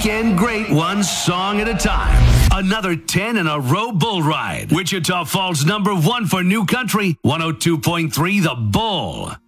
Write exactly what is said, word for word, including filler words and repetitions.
weekend great one song at a time. Another ten in a row bull ride. Wichita Falls number one for new country, one oh two point three The Bull.